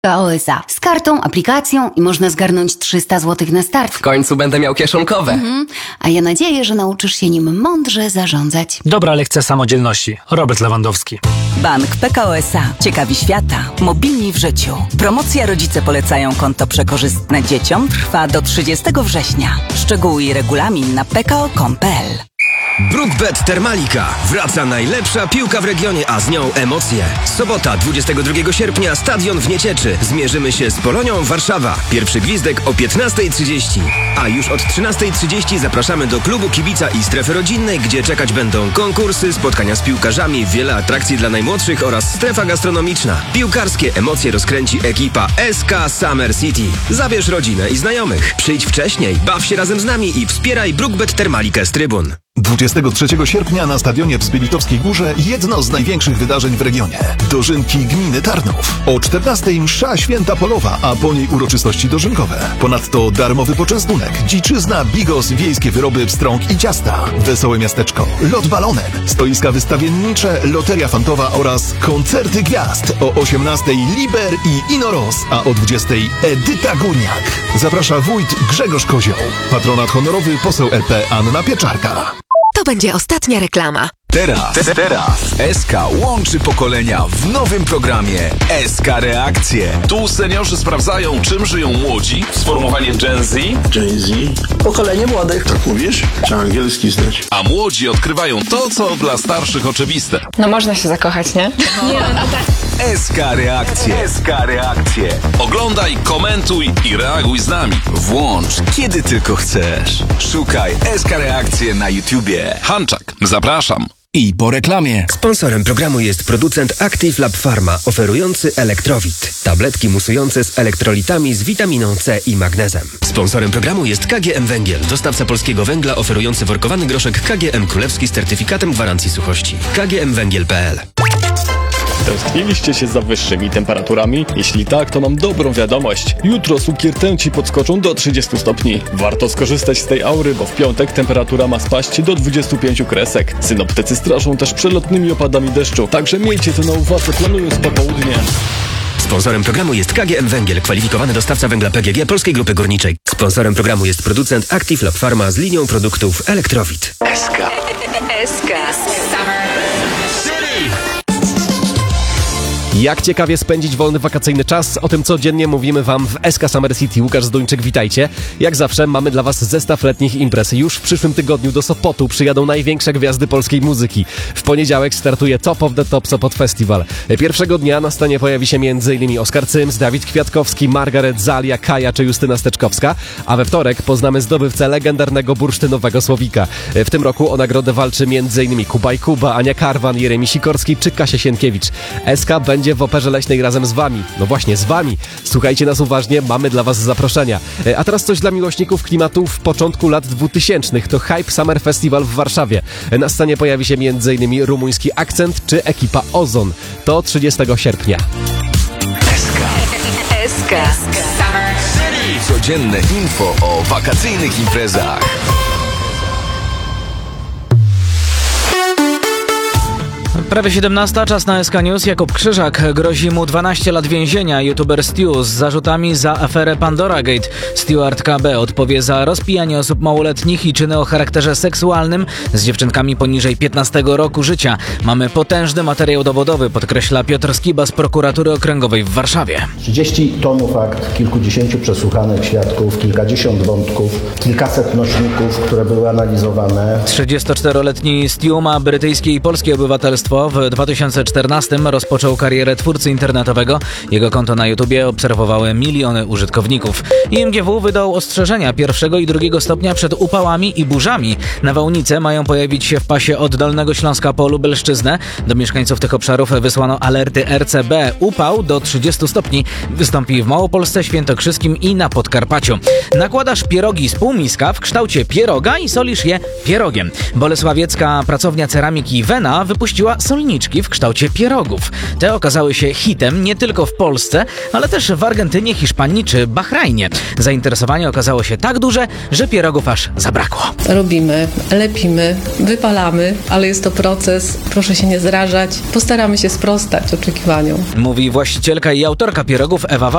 PKO SA. Z kartą, aplikacją i można zgarnąć 300 zł na start. W końcu będę miał kieszonkowe. A ja nadzieję, że nauczysz się nim mądrze zarządzać. Dobra lekcja samodzielności. Robert Lewandowski. Bank PKO SA. Ciekawi świata. Mobilni w życiu. Promocja Rodzice polecają konto przekorzystne dzieciom trwa do 30 września. Szczegóły i regulamin na pko.com.pl. BrookBet Termalika. Wraca najlepsza piłka w regionie, a z nią emocje. Sobota, 22 sierpnia, stadion w Niecieczy. Zmierzymy się z Polonią Warszawa. Pierwszy gwizdek o 15:30. A już od 13:30 zapraszamy do klubu kibica i strefy rodzinnej, gdzie czekać będą konkursy, spotkania z piłkarzami, wiele atrakcji dla najmłodszych oraz strefa gastronomiczna. Piłkarskie emocje rozkręci ekipa SK Summer City. Zabierz rodzinę i znajomych. Przyjdź wcześniej, baw się razem z nami i wspieraj BrookBet Termalikę z trybun. 23 sierpnia na stadionie w Spiritowskiej Górze jedno z największych wydarzeń w regionie. Dożynki gminy Tarnów. O 14:00 msza święta polowa, a po niej uroczystości dożynkowe. Ponadto darmowy poczęstunek, dziczyzna, bigos, wiejskie wyroby, pstrąg i ciasta. Wesołe miasteczko, lot balonem, stoiska wystawiennicze, loteria fantowa oraz koncerty gwiazd. O 18:00 Liber i Inoros, a o 20:00 Edyta Górniak. Zaprasza wójt Grzegorz Kozioł. Patronat honorowy poseł LP Anna Pieczarka. To będzie ostatnia reklama. Teraz SK łączy pokolenia w nowym programie SK Reakcje. Tu seniorzy sprawdzają, czym żyją młodzi. Sformułowanie Gen Z. Gen Z? Pokolenie młodych. Tak mówisz? Trzeba angielski znać. A młodzi odkrywają to, co dla starszych oczywiste. No można się zakochać, nie? Nie, no tak. SK Reakcje. SK Reakcje. Oglądaj, komentuj i reaguj z nami. Włącz, kiedy tylko chcesz. Szukaj SK Reakcje na YouTubie. Hanczak, zapraszam. I po reklamie. Sponsorem programu jest producent Active Lab Pharma, oferujący Elektrowit. Tabletki musujące z elektrolitami z witaminą C i magnezem. Sponsorem programu jest KGM Węgiel, dostawca polskiego węgla oferujący workowany groszek KGM Królewski z certyfikatem gwarancji suchości. kgmwęgiel.pl. Tęskniliście się za wyższymi temperaturami? Jeśli tak, to mam dobrą wiadomość. Jutro cukiertęci podskoczą do 30 stopni. Warto skorzystać z tej aury, bo w piątek temperatura ma spaść do 25 kresek. Synoptycy straszą też przelotnymi opadami deszczu, także miejcie to na uwadze, planując popołudnie. Sponsorem programu jest KGM Węgiel, kwalifikowany dostawca węgla PGG Polskiej Grupy Górniczej. Sponsorem programu jest producent Active Lab Pharma z linią produktów Elektrowit. SK. Jak ciekawie spędzić wolny wakacyjny czas? O tym codziennie mówimy Wam w SK Summer City. Łukasz Zduńczyk, witajcie. Jak zawsze mamy dla Was zestaw letnich imprez. Już w przyszłym tygodniu do Sopotu przyjadą największe gwiazdy polskiej muzyki. W poniedziałek startuje Top of the Top Sopot Festival. Pierwszego dnia na scenie pojawi się m.in. Oskar Cyms, Dawid Kwiatkowski, Margaret Zalia, Kaja czy Justyna Steczkowska, a we wtorek poznamy zdobywcę legendarnego bursztynowego słowika. W tym roku o nagrodę walczy m.in. Kuba i Kuba, Ania Karwan, Jeremi Sikorski czy Kasia Sienkiewicz. SK będzie w Operze Leśnej razem z Wami. No właśnie, z Wami. Słuchajcie nas uważnie, mamy dla Was zaproszenia. A teraz coś dla miłośników klimatu w początku lat 2000. To Hype Summer Festival w Warszawie. Na scenie pojawi się m.in. rumuński Akcent czy ekipa Ozon. To 30 sierpnia. SK. Codzienne info o wakacyjnych imprezach. Prawie 17, czas na SK News. Jakub Krzyżak, grozi mu 12 lat więzienia. YouTuber Stu z zarzutami za aferę Pandora Gate. Stewart KB odpowie za rozpijanie osób małoletnich i czyny o charakterze seksualnym z dziewczynkami poniżej 15 roku życia. Mamy potężny materiał dowodowy, podkreśla Piotr Skiba z Prokuratury Okręgowej w Warszawie. 30 tomów akt, kilkudziesięciu przesłuchanych świadków, kilkadziesiąt wątków, kilkaset nośników, które były analizowane. 34-letni Stu ma brytyjskie i polskie obywatelstwo. W 2014 rozpoczął karierę twórcy internetowego. Jego konto na YouTubie obserwowały miliony użytkowników. IMGW wydał ostrzeżenia pierwszego i drugiego stopnia przed upałami i burzami. Nawałnice mają pojawić się w pasie od Dolnego Śląska po Lubelszczyznę. Do mieszkańców tych obszarów wysłano alerty RCB. Upał do 30 stopni wystąpi w Małopolsce, Świętokrzyskim i na Podkarpaciu. Nakładasz pierogi z półmiska w kształcie pieroga i solisz je pierogiem. Bolesławiecka pracownia ceramiki Wena wypuściła solniczki w kształcie pierogów. Te okazały się hitem nie tylko w Polsce, ale też w Argentynie, Hiszpanii czy Bahrajnie. Zainteresowanie okazało się tak duże, że pierogów aż zabrakło. Robimy, lepimy, wypalamy, ale jest to proces. Proszę się nie zrażać. Postaramy się sprostać oczekiwaniom. Mówi właścicielka i autorka pierogów Ewa